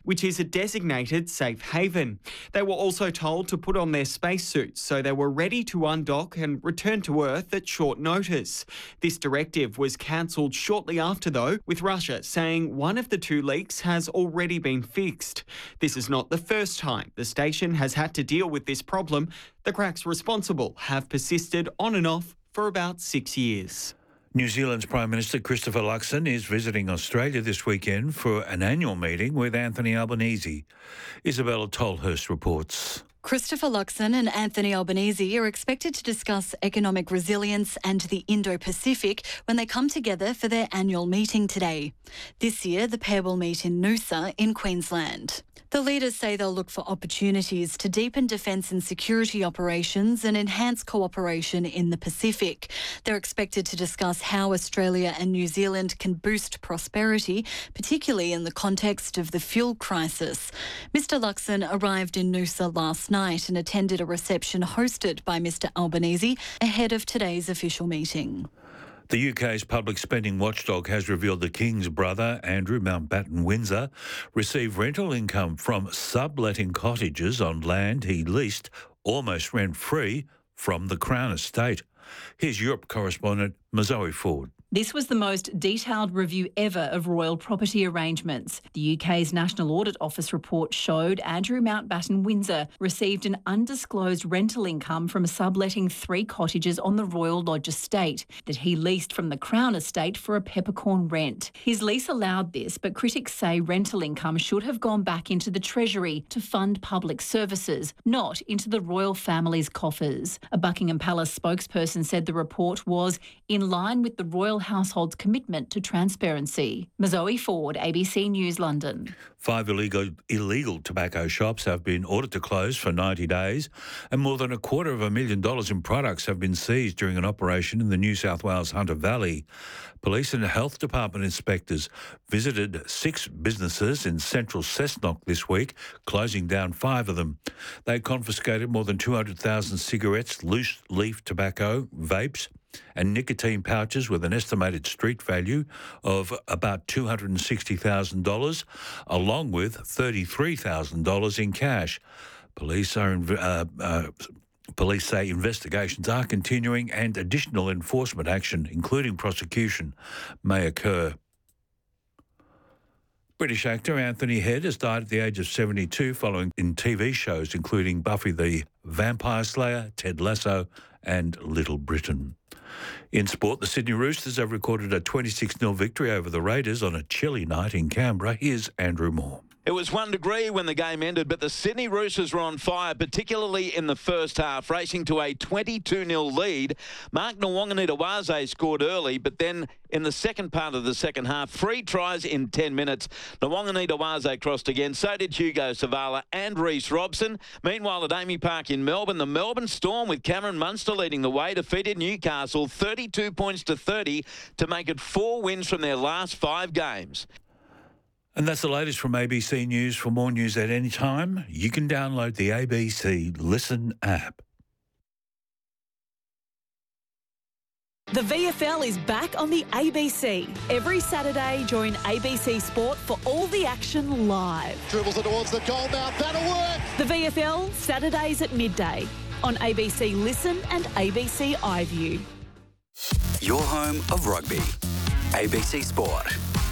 which is a designated safe haven. They were also told to put on their spacesuits so they were ready to undock and return to Earth at short notice. This directive was cancelled shortly after, though, with Russia saying one of the two leaks has already been fixed. This is not the first time the station has had to deal with this problem. The cracks responsible have persisted on and off for about 6 years. New Zealand's Prime Minister Christopher Luxon is visiting Australia this weekend for an annual meeting with Anthony Albanese. Isabella Tolhurst reports. Christopher Luxon and Anthony Albanese are expected to discuss economic resilience and the Indo-Pacific when they come together for their annual meeting today. This year, the pair will meet in Noosa in Queensland. The leaders say they'll look for opportunities to deepen defence and security operations and enhance cooperation in the Pacific. They're expected to discuss how Australia and New Zealand can boost prosperity, particularly in the context of the fuel crisis. Mr Luxon arrived in Noosa last night and attended a reception hosted by Mr Albanese ahead of today's official meeting. The UK's public spending watchdog has revealed the King's brother, Andrew Mountbatten Windsor, received rental income from subletting cottages on land he leased almost rent-free from the Crown Estate. Here's Europe correspondent Zoe Ford. This was the most detailed review ever of royal property arrangements. The UK's National Audit Office report showed Andrew Mountbatten Windsor received an undisclosed rental income from subletting 3 cottages on the Royal Lodge estate that he leased from the Crown Estate for a peppercorn rent. His lease allowed this, but critics say rental income should have gone back into the Treasury to fund public services, not into the royal family's coffers. A Buckingham Palace spokesperson said the report was in line with the royal household's commitment to transparency. Zoe Ford, ABC News, London. 5 illegal tobacco shops have been ordered to close for 90 days and more than $250,000 in products have been seized during an operation in the New South Wales Hunter Valley. Police and Health Department inspectors visited 6 businesses in central Cessnock this week, closing down 5 of them. They confiscated more than 200,000 cigarettes, loose leaf tobacco, vapes, and nicotine pouches with an estimated street value of about $260,000, along with $33,000 in cash. Police say investigations are continuing and additional enforcement action, including prosecution, may occur. British actor Anthony Head has died at the age of 72 following in TV shows including Buffy the Vampire Slayer, Ted Lasso and Little Britain. In sport, the Sydney Roosters have recorded a 26-0 victory over the Raiders on a chilly night in Canberra. Here's Andrew Moore. It was 1 degree when the game ended, but the Sydney Roosters were on fire, particularly in the first half, racing to a 22-0 lead. Mark Nwanganitawase scored early, but then in the second part of the second half, 3 tries in 10 minutes. Nwanganitawase crossed again, so did Hugo Savala and Reece Robson. Meanwhile, at Amy Park in Melbourne, the Melbourne Storm, with Cameron Munster leading the way, defeated Newcastle 32 points to 30 to make it 4 wins from their last 5 games. And that's the latest from ABC News. For more news at any time, you can download the ABC Listen app. The VFL is back on the ABC. Every Saturday, join ABC Sport for all the action live. Dribbles it towards the goal mouth. That'll work. The VFL, Saturdays at midday on ABC Listen and ABC iView. Your home of rugby. ABC Sport.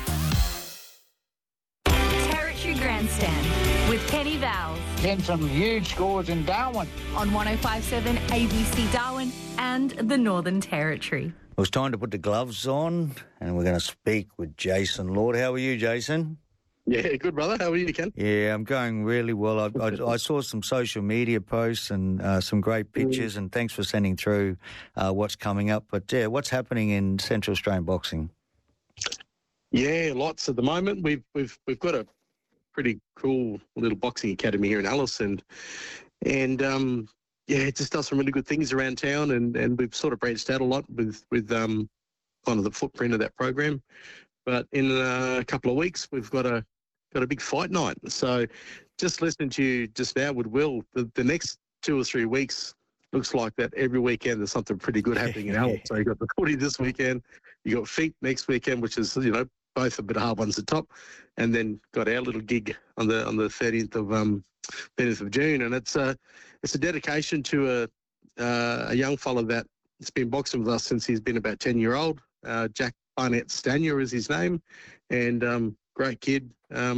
Grandstand with Kenny Vowles. Then some huge scores in Darwin. On 105.7 ABC Darwin and the Northern Territory. It was time to put the gloves on and we're going to speak with Jason Lord. How are you, Jason? Yeah, good, brother. How are you, Ken? Yeah, I'm going really well. I saw some social media posts and some great pictures, and thanks for sending through what's coming up. But, yeah, what's happening in Central Australian boxing? Yeah, lots at the moment. We've got a pretty cool little boxing academy here in Alice, and yeah, it just does some really good things around town, and we've sort of branched out a lot with kind of the footprint of that program. But in a couple of weeks, we've got a big fight night. So just listening to you just now with Will, the next 2 or 3 weeks looks like that every weekend there's something pretty good happening in Alice. So you got the footy this weekend, you got feet next weekend, which is both a bit of hard ones at top, and then got our little gig on the 30th of June, and it's a dedication to a young fella that's been boxing with us since he's been about 10-year-old. Jack Barnett Stanier is his name, and great kid.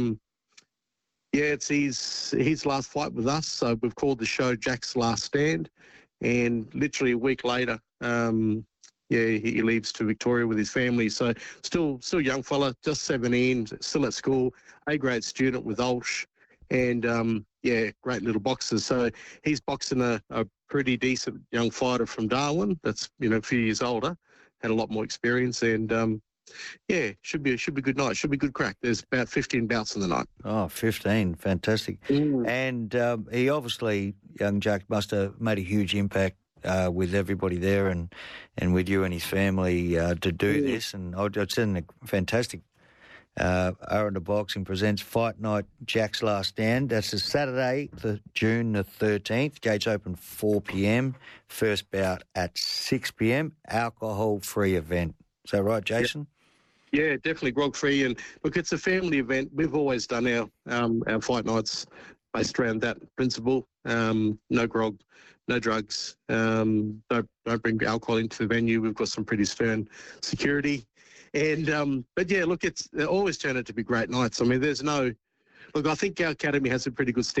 It's his last fight with us, so we've called the show Jack's Last Stand, and literally a week later, he leaves to Victoria with his family. So still young fella, just 17, still at school, A-grade student with Ulsh, and great little boxer. So he's boxing a pretty decent young fighter from Darwin that's a few years older, had a lot more experience, and should be a good night. Should be a good crack. There's about 15 bouts in the night. Oh, 15. Fantastic. And he obviously, young Jack, must have made a huge impact with everybody there and with you and his family to do this. And I'd send a fantastic Aranda Boxing presents Fight Night Jack's Last Stand. That's a Saturday, June the 13th. Gates open 4 p.m. First bout at 6 p.m. Alcohol-free event. Is that right, Jason? Yeah, definitely grog-free. And look, it's a family event. We've always done our fight nights based around that principle. No grog, no drugs. Don't bring alcohol into the venue. We've got some pretty stern security. And but yeah, look, they always turn out to be great nights. I mean, I think our academy has a pretty good standard.